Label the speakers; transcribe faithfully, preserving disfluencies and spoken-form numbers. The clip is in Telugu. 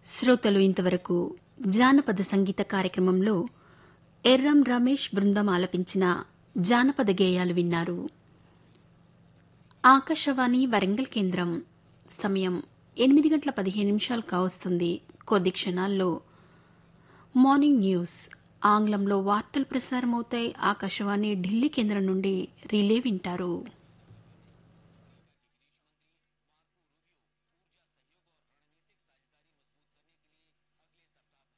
Speaker 1: శ్రోతలు ఇంతవరకు జానపద సంగీత కార్యక్రమంలో ఎర్రం రమేష్ బృందం ఆలపించిన జానపద గేయాలు విన్నారు. ఆకాశవాణి వరంగల్ కేంద్రం సమయం ఎనిమిది గంటల పదిహేను నిమిషాలు కావస్తుంది. కొద్ది క్షణాల్లో మార్నింగ్ న్యూస్ ఆంగ్లంలో వార్తలు ప్రసారమవుతాయి. ఆకాశవాణి ఢిల్లీ కేంద్రం నుండి రిలే వింటారు.